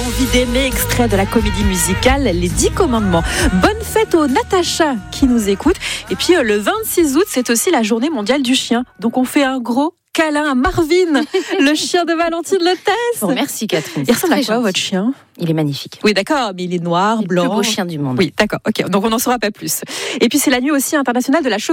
envie d'aimer, extrait de la comédie musicale Les 10 commandements. Bonne fête aux Natacha qui nous écoute. Et puis le 26 août, c'est aussi la journée mondiale du chien. Donc on fait un gros câlin à Marvin, le chien de Valentine Lotès. Bon, merci Catherine. Il ressemble à quoi votre chien ? Il est magnifique. Oui, d'accord, mais il est noir, blanc. Le plus beau chien du monde. Oui, d'accord, ok. Donc on n'en saura pas plus. Et puis c'est la nuit aussi internationale de la chaussure.